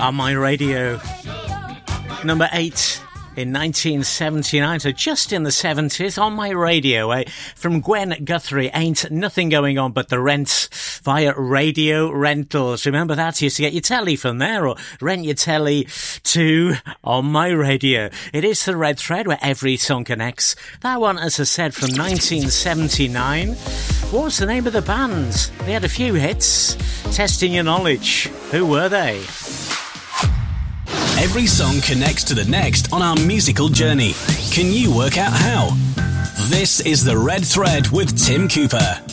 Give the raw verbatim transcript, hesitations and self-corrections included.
On My Radio. Number eight in nineteen seventy-nine, so just in the seventies, On My Radio, eh? From Gwen Guthrie, Ain't Nothing Going On But the Rent, via Radio Rentals. Remember that? You used to get your telly from there, or rent your telly to On My Radio. It is the red thread where every song connects. That one, as I said, from nineteen seventy-nine. What was the name of the band? They had a few hits. Testing Your Knowledge. Who were they? Every song connects to the next on our musical journey. Can you work out how? This is The Red Thread with Tim Cooper.